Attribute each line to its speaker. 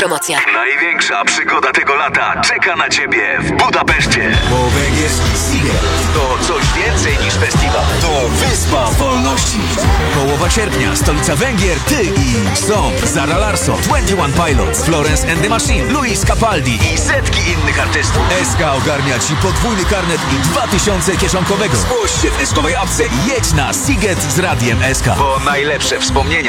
Speaker 1: promocja.
Speaker 2: Największa przygoda tego lata czeka na Ciebie w Budapeszcie.
Speaker 3: Bo węgier Siegel
Speaker 2: To coś więcej niż festiwal.
Speaker 3: to wyspa wolności. Połowa sierpnia, stolica Węgier, ty i Song, Zara Larsson, 21 Pilots, Florence and the Machine, Luis Capaldi
Speaker 2: I setki innych artystów.
Speaker 3: SK ogarnia ci podwójny karnet i 2000 kieszonkowego. Zgłoś się w SK-owej apce i jedź na Siget z Radiem SK.
Speaker 2: Bo najlepsze wspomnienia